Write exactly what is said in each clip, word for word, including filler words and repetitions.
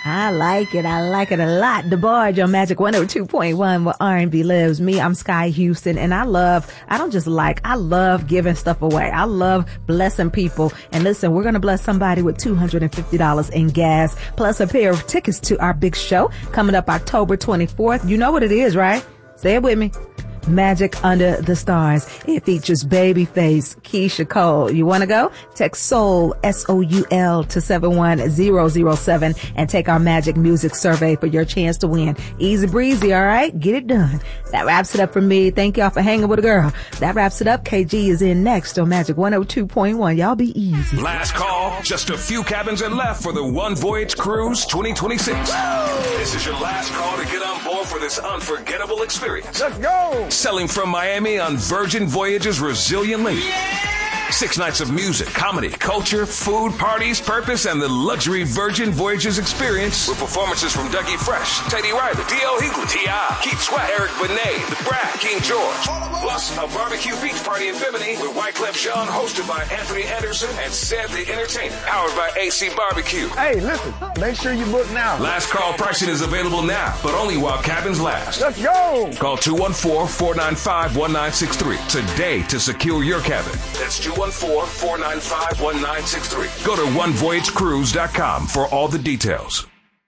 I like it. I like it a lot. The Barge on Magic one oh two point one, where R and B lives. Me, I'm Sky Houston, and I love, I don't just like, I love giving stuff away. I love blessing people. And listen, we're going to bless somebody with two hundred fifty dollars in gas, plus a pair of tickets to our big show coming up October twenty-fourth. You know what it is, right? Say it with me. Magic Under the Stars. It features Babyface, Keisha Cole. You want to go? Text SOUL, S O U L, to seven one zero zero seven and take our Magic Music Survey for your chance to win. Easy breezy, all right? Get it done. That wraps it up for me. Thank y'all for hanging with a girl. That wraps it up. K G is in next on Magic one oh two point one. Y'all be easy. Last call. Just a few cabins are left for the One Voyage Cruise twenty twenty-six. Woo! This is your last call to get on board for this unforgettable experience. Let's go! Sailing from Miami on Virgin Voyages Resilient Link. Yeah! Six nights of music, comedy, culture, food, parties, purpose, and the luxury Virgin Voyages experience with performances from Dougie Fresh, Teddy Riley, D L Hughley, T I, Keith Sweat, Eric Benet, The Brat, King George. Plus, a barbecue beach party in Bimini with Wyclef Jean, hosted by Anthony Anderson and Ced the Entertainer, powered by A C Barbecue. Hey, listen, make sure you book now. Last call pricing is available now, but only while cabins last. Let's go! Call two one four, four nine five, one nine six three today to secure your cabin. That's two one four, four nine five, one nine six three. Go to one voyage cruise dot com for all the details.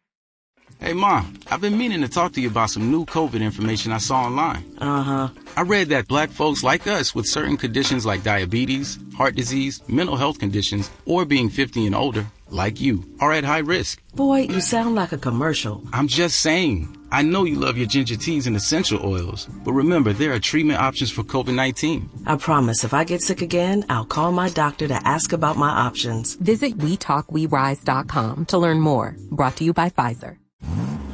Hey, Mom, I've been meaning to talk to you about some new COVID information I saw online. Uh-huh. I read that black folks like us with certain conditions like diabetes, heart disease, mental health conditions, or being fifty and older, like you, are at high risk. Boy, you sound like a commercial. I'm just saying. I know you love your ginger teas and essential oils, but remember, there are treatment options for COVID nineteen. I promise if I get sick again, I'll call my doctor to ask about my options. Visit we talk we rise dot com to learn more. Brought to you by Pfizer.